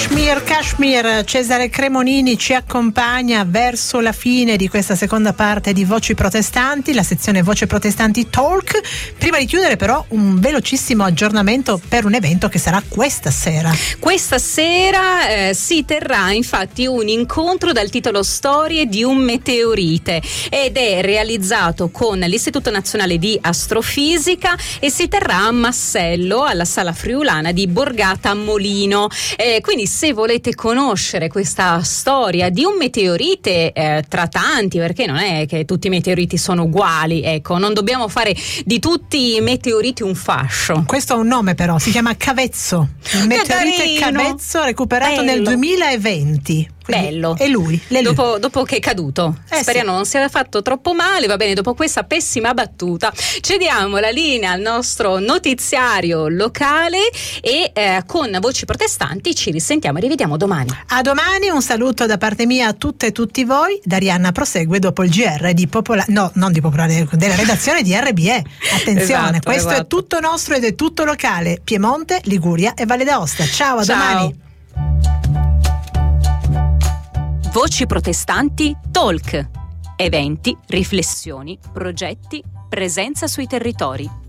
Kashmir, Cesare Cremonini ci accompagna verso la fine di questa seconda parte di Voci Protestanti, la sezione Voci Protestanti Talk. Prima di chiudere però un velocissimo aggiornamento per un evento che sarà questa sera. Questa sera si terrà infatti un incontro dal titolo Storie di un meteorite ed è realizzato con l'Istituto Nazionale di Astrofisica e si terrà a Massello, alla Sala Friulana di Borgata Molino. Quindi se volete conoscere questa storia di un meteorite tra tanti, perché non è che tutti i meteoriti sono uguali, ecco, non dobbiamo fare di tutti i meteoriti un fascio. Questo ha un nome però, si chiama Cavezzo, il meteorite Cavezzo recuperato nel 2020. Quindi bello. È lui. Dopo che è caduto. Speriamo non sia fatto troppo male. Va bene, dopo questa pessima battuta cediamo la linea al nostro notiziario locale e con Voci Protestanti ci risentiamo e rivediamo domani. A domani, un saluto da parte mia a tutte e tutti voi. Darianna prosegue dopo il GR di della redazione di RBE. Attenzione, questo è tutto nostro ed è tutto locale. Piemonte, Liguria e Valle d'Aosta. Ciao, a domani. Voci Protestanti Talk. Eventi, riflessioni, progetti, presenza sui territori.